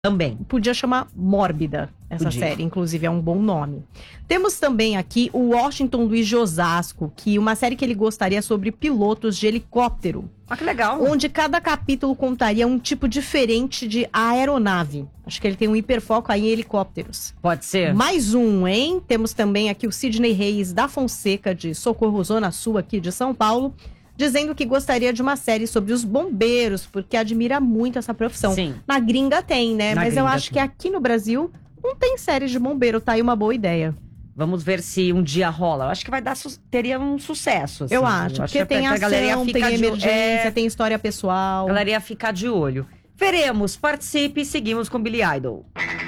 Também. Podia chamar Mórbida essa Podia. série, inclusive é um bom nome. Temos também aqui o Washington Luiz de Osasco, que uma série que ele gostaria sobre pilotos de helicóptero. Ah, que legal. Onde cada capítulo contaria um tipo diferente de aeronave. Acho que ele tem um hiperfoco aí em helicópteros. Pode ser. Mais um, hein? Temos também aqui o Sidney Reis da Fonseca, de Socorro Zona Sul, aqui de São Paulo, dizendo que gostaria de uma série sobre os bombeiros, porque admira muito essa profissão. Sim. Na gringa tem, né? Na Mas eu gringa acho tem. que aqui no Brasil não tem séries de bombeiro, tá aí uma boa ideia. Vamos ver se um dia rola. Eu acho que vai dar teria um sucesso. Assim. Eu acho, porque que tem a galera ia ação, ficar tem de- emergência, tem história pessoal. A galera ia ficar de olho. Veremos, participe e seguimos com Billy Idol.